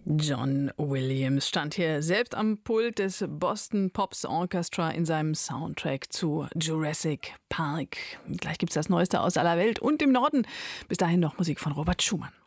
John Williams stand hier selbst am Pult des Boston Pops Orchestra in seinem Soundtrack zu Jurassic Park. Gleich gibt's das Neueste aus aller Welt und im Norden. Bis dahin noch Musik von Robert Schumann.